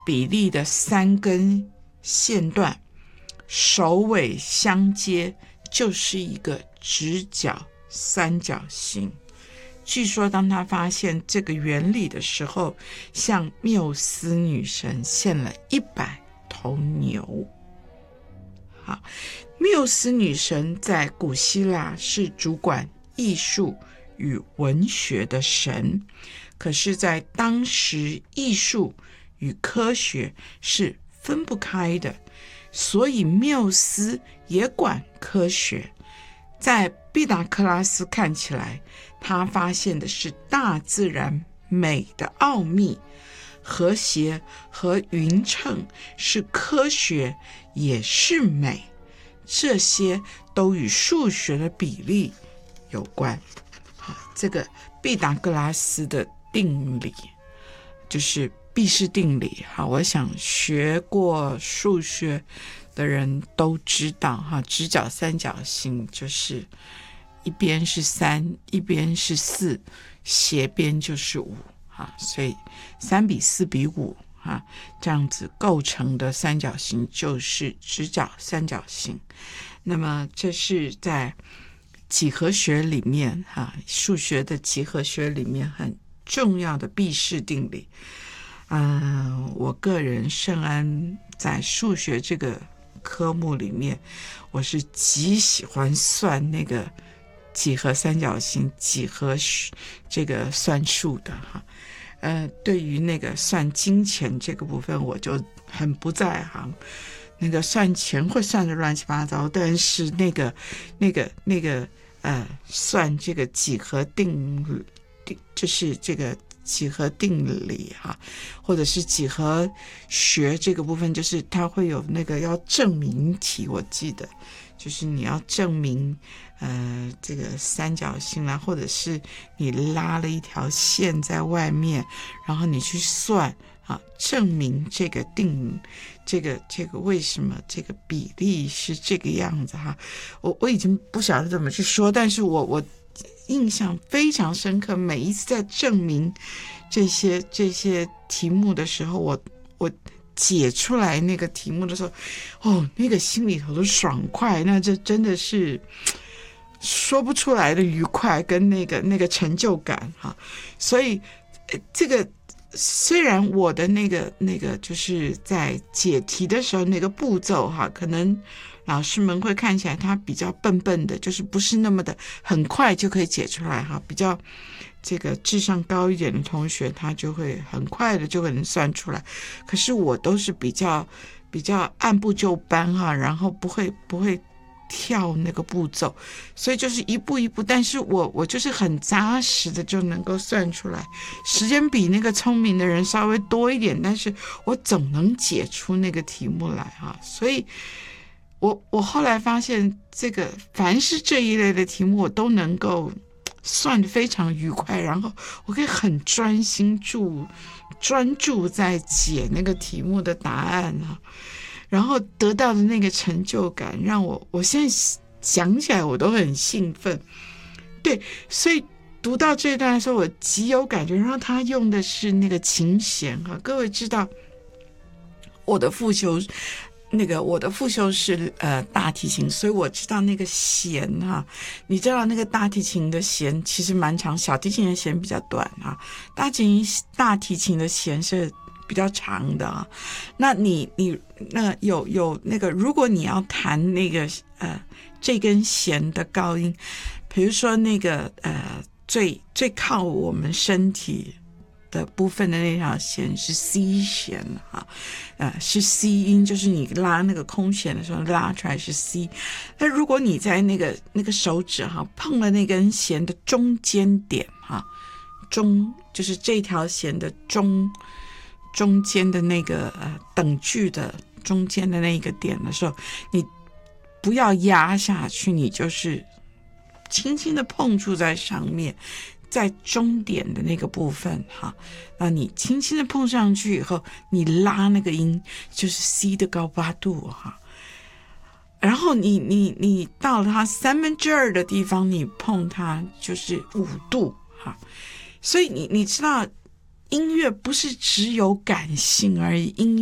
比例的3根线段，首尾相接，就是一个直角三角形。据说当他发现这个原理的时候，向缪斯女神献了100头牛。好，缪斯女神在古希腊是主管艺术与文学的神，可是在当时艺术与科学是分不开的，所以缪斯也管科学。在毕达哥拉斯看起来，他发现的是大自然美的奥秘，和谐和匀称是科学，也是美，这些都与数学的比例有关。这个毕达哥拉斯的定理就是毕氏定理，我想学过数学的人都知道，直角三角形就是一边是3，一边是4，斜边就是5，所以3比4比5，这样子构成的三角形就是直角三角形。那么这是在几何学里面，数学的几何学里面很重要的毕氏定理。我个人圣安在数学这个科目里面，我是极喜欢算那个几何三角形、几何这个算术的对于那个算金钱这个部分，我就很不在行。那个算钱会算得乱七八糟，但是那个算这个几何定理，就是这个几何定理或者是几何学这个部分，就是它会有那个要证明题，我记得就是你要证明这个三角形啦，或者是你拉了一条线在外面，然后你去算证明这个这个为什么这个比例是这个样子我已经不晓得怎么去说，但是我印象非常深刻，每一次在证明这些题目的时候，我解出来那个题目的时候，那个心里头的爽快，那这真的是说不出来的愉快跟那个成就感所以这个虽然我的那个就是在解题的时候那个步骤可能老师们会看起来他比较笨笨的，就是不是那么的很快就可以解出来比较这个智商高一点的同学他就会很快的就能算出来，可是我都是比较按部就班然后不会跳那个步骤，所以就是一步一步，但是我就是很扎实的就能够算出来，时间比那个聪明的人稍微多一点，但是我总能解出那个题目来所以我后来发现这个凡是这一类的题目我都能够算得非常愉快，然后我可以很专注在解那个题目的答案然后得到的那个成就感让我现在想起来我都很兴奋。对，所以读到这段的时候我极有感觉，然后他用的是那个琴弦各位知道我的副修是大提琴，所以我知道那个弦你知道那个大提琴的弦其实蛮长，小提琴的弦比较短大提琴的弦是比较长的那你那有那个，如果你要弹那个这根弦的高音，比如说那个最靠我们身体的部分的那条弦是 C 弦是 C 音，就是你拉那个空弦的时候拉出来是 C。那如果你在那个手指碰了那根弦的中间点就是这条弦的中间的那个等距的中间的那个点的时候，你不要压下去，你就是轻轻的碰触在上面，在终点的那个部分那你轻轻的碰上去以后，你拉那个音就是 C 的高八度然后你到了它2/3的地方，你碰它就是5度所以你知道音乐不是只有感性而已，音